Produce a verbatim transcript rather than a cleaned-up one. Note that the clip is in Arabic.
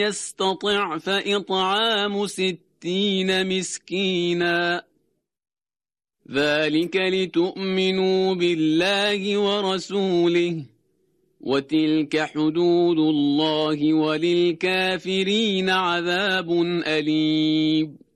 يستطع فإطعام ستين مسكينا ذلك لتؤمنوا بالله ورسوله وتلك حدود الله وللكافرين عذاب أليم.